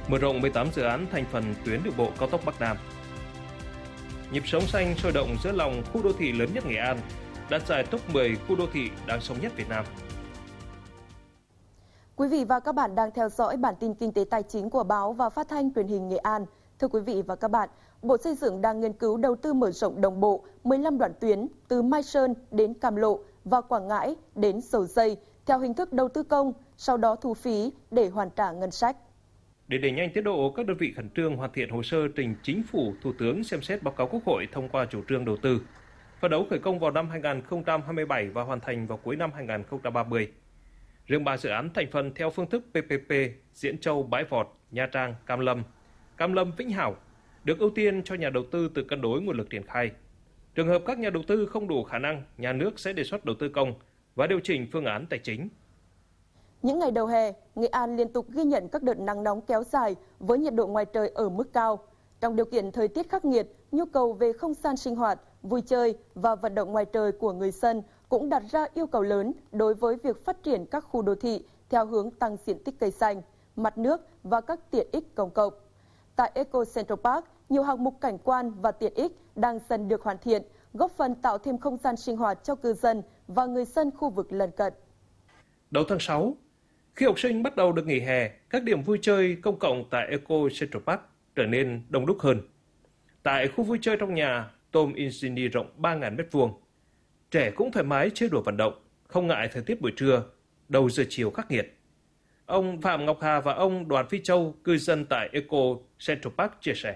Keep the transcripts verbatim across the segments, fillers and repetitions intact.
mở rộng mười tám dự án thành phần tuyến đường bộ cao tốc Bắc Nam. Nhịp sống xanh sôi động giữa lòng khu đô thị lớn nhất Nghệ An, đạt giải top mười khu đô thị đáng sống nhất Việt Nam. Quý vị và các bạn đang theo dõi bản tin kinh tế tài chính của báo và phát thanh truyền hình Nghệ An. Thưa quý vị và các bạn, Bộ Xây dựng đang nghiên cứu đầu tư mở rộng đồng bộ mười lăm đoạn tuyến từ Mai Sơn đến Cam Lộ và Quảng Ngãi đến Dầu Giây theo hình thức đầu tư công, sau đó thu phí để hoàn trả ngân sách. Để đẩy nhanh tiến độ, các đơn vị khẩn trương hoàn thiện hồ sơ trình Chính phủ, Thủ tướng xem xét báo cáo Quốc hội thông qua chủ trương đầu tư. Phấn đấu khởi công vào năm hai nghìn không trăm hai mươi bảy và hoàn thành vào cuối năm hai nghìn không trăm ba mươi. Riêng ba dự án thành phần theo phương thức pê pê pê, Diễn Châu, Bãi Vọt, Nha Trang, Cam Lâm, Cam Lâm, Vĩnh Hảo được ưu tiên cho nhà đầu tư tự cân đối nguồn lực triển khai. Trường hợp các nhà đầu tư không đủ khả năng, nhà nước sẽ đề xuất đầu tư công và điều chỉnh phương án tài chính. Những ngày đầu hè, Nghệ An liên tục ghi nhận các đợt nắng nóng kéo dài với nhiệt độ ngoài trời ở mức cao. Trong điều kiện thời tiết khắc nghiệt, nhu cầu về không gian sinh hoạt, vui chơi và vận động ngoài trời của người dân cũng đặt ra yêu cầu lớn đối với việc phát triển các khu đô thị theo hướng tăng diện tích cây xanh, mặt nước và các tiện ích công cộng. Tại Eco Central Park, nhiều hạng mục cảnh quan và tiện ích đang dần được hoàn thiện, góp phần tạo thêm không gian sinh hoạt cho cư dân và người dân khu vực lân cận. Đầu tháng sáu, khi học sinh bắt đầu được nghỉ hè, các điểm vui chơi công cộng tại Eco Central Park trở nên đông đúc hơn. Tại khu vui chơi trong nhà, Tom Insigny rộng ba nghìn mét vuông, trẻ cũng thoải mái chơi đùa vận động, không ngại thời tiết buổi trưa, đầu giờ chiều khắc nghiệt. Ông Phạm Ngọc Hà và ông Đoàn Phi Châu, cư dân tại Eco Central Park chia sẻ.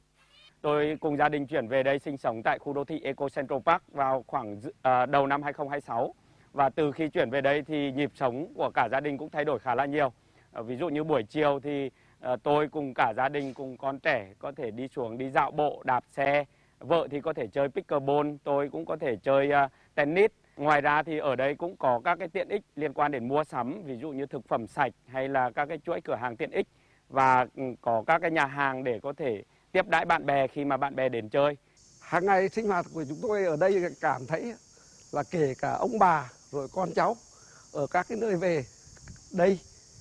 Tôi cùng gia đình chuyển về đây sinh sống tại khu đô thị Eco Central Park vào khoảng uh, đầu năm hai nghìn không trăm hai mươi sáu. Và từ khi chuyển về đây thì nhịp sống của cả gia đình cũng thay đổi khá là nhiều. Uh, ví dụ như buổi chiều thì uh, tôi cùng cả gia đình cùng con trẻ có thể đi xuống đi dạo bộ, đạp xe. Vợ thì có thể chơi pickleball, tôi cũng có thể chơi uh, tennis. Ngoài ra thì ở đây cũng có các cái tiện ích liên quan đến mua sắm, ví dụ như thực phẩm sạch hay là các cái chuỗi cửa hàng tiện ích, và có các cái nhà hàng để có thể tiếp đãi bạn bè khi mà bạn bè đến chơi. Hàng ngày sinh hoạt của chúng tôi ở đây cảm thấy là kể cả ông bà rồi con cháu ở các cái nơi về đây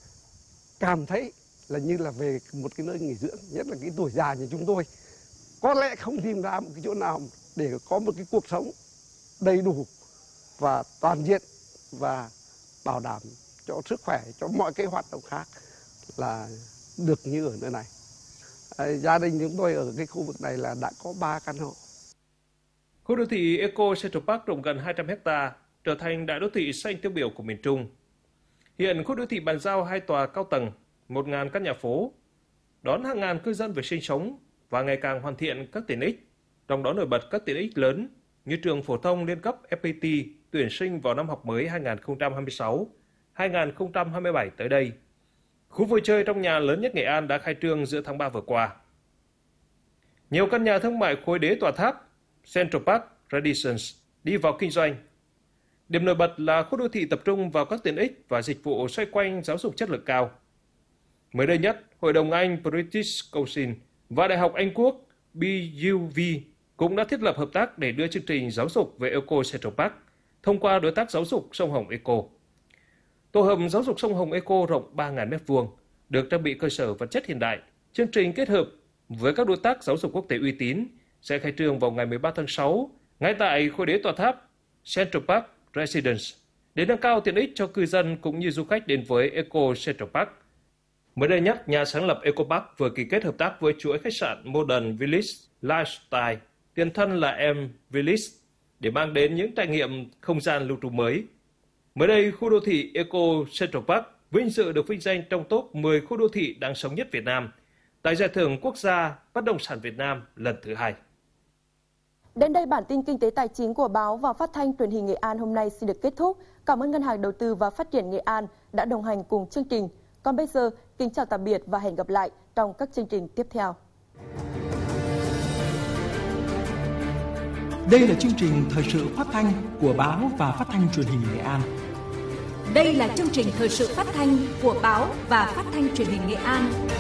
cảm thấy là như là về một cái nơi nghỉ dưỡng, nhất là cái tuổi già như chúng tôi có lẽ không tìm ra một cái chỗ nào để có một cái cuộc sống đầy đủ và toàn diện và bảo đảm cho sức khỏe, cho mọi cái hoạt động khác là được như ở nơi này. À, gia đình chúng tôi ở cái khu vực này là đã có ba căn hộ. Khu đô thị Eco Central Park rộng gần hai trăm héc ta trở thành đại đô thị xanh tiêu biểu của miền Trung. Hiện khu đô thị bàn giao hai tòa cao tầng, một nghìn căn nhà phố, đón hàng ngàn cư dân về sinh sống và ngày càng hoàn thiện các tiện ích, trong đó nổi bật các tiện ích lớn như trường phổ thông liên cấp ép pê tê tuyển sinh vào năm học mới hai nghìn không trăm hai mươi sáu hai nghìn không trăm hai mươi bảy tới đây. Khu vui chơi trong nhà lớn nhất Nghệ An đã khai trương giữa tháng ba vừa qua. Nhiều căn nhà thương mại khối đế tòa tháp Central Park Radisson đi vào kinh doanh. Điểm nổi bật là khu đô thị tập trung vào các tiện ích và dịch vụ xoay quanh giáo dục chất lượng cao. Mới đây nhất, Hội đồng Anh British Council và Đại học Anh Quốc bê u vê cũng đã thiết lập hợp tác để đưa chương trình giáo dục về Eco Central Park thông qua đối tác giáo dục Sông Hồng Eco. Tổ hợp giáo dục Sông Hồng Eco rộng ba nghìn mét vuông, được trang bị cơ sở vật chất hiện đại. Chương trình kết hợp với các đối tác giáo dục quốc tế uy tín sẽ khai trương vào ngày mười ba tháng sáu ngay tại khối đế tòa tháp Central Park Residence để nâng cao tiện ích cho cư dân cũng như du khách đến với Eco Central Park. Mới đây nhất, nhà sáng lập Eco Park vừa ký kết hợp tác với chuỗi khách sạn Modern Village Lifestyle, tiền thân là M Village, để mang đến những trải nghiệm không gian lưu trú mới. Mới đây, khu đô thị Eco Central Park vinh dự được vinh danh trong top mười khu đô thị đáng sống nhất Việt Nam tại Giải thưởng Quốc gia Bất động sản Việt Nam lần thứ hai. Đến đây bản tin kinh tế tài chính của báo và phát thanh truyền hình Nghệ An hôm nay xin được kết thúc. Cảm ơn Ngân hàng Đầu tư và Phát triển Nghệ An đã đồng hành cùng chương trình. Còn bây giờ, kính chào tạm biệt và hẹn gặp lại trong các chương trình tiếp theo. Đây là chương trình thời sự phát thanh của báo và phát thanh truyền hình Nghệ An. Đây là chương trình thời sự phát thanh của báo và phát thanh truyền hình Nghệ An.